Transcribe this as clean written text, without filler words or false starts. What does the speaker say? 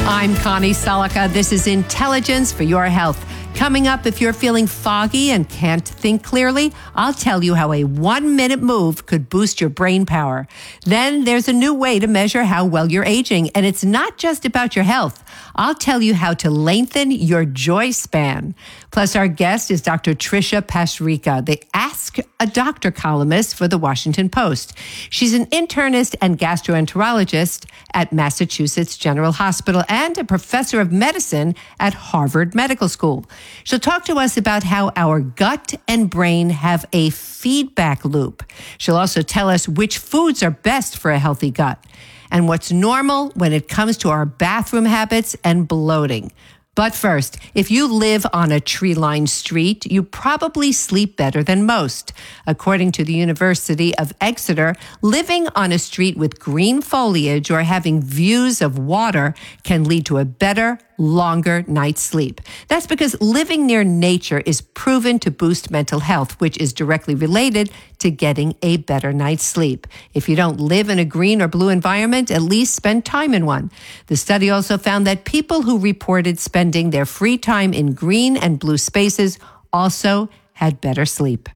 I'm Connie Salika. This is Intelligence for Your Health. Coming up, if you're feeling foggy and can't think clearly, I'll tell you how a 1-minute move could boost your brain power. Then there's a new way to measure how well you're aging, and it's not just about your health. I'll tell you how to lengthen your joy span. Plus, our guest is Dr. Tricia Pasricha, the Ask a Doctor columnist for the Washington Post. She's an internist and gastroenterologist at Massachusetts General Hospital and a professor of medicine at Harvard Medical School. She'll talk to us about how our gut and brain have a feedback loop. She'll also tell us which foods are best for a healthy gut and what's normal when it comes to our bathroom habits and bloating. But first, if you live on a tree-lined street, you probably sleep better than most. According to the University of Exeter, living on a street with green foliage or having views of water can lead to a better, longer night's sleep. That's because living near nature is proven to boost mental health, which is directly related to getting a better night's sleep. If you don't live in a green or blue environment, at least spend time in one. The study also found that people who reported spending their free time in green and blue spaces also had better sleep.